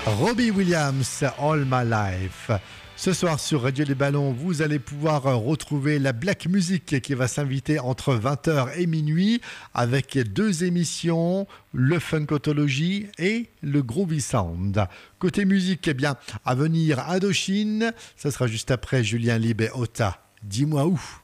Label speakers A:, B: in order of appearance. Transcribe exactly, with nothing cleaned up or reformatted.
A: Robbie Williams, All My Life. Ce soir sur Radio Les Ballons, vous allez pouvoir retrouver la Black Music qui va s'inviter entre vingt heures et minuit avec deux émissions, le Funkotology et le Groovy Sound. Côté musique, eh bien, à venir Indochine, ça sera juste après Julien Lieb et Ota. Dis-moi où.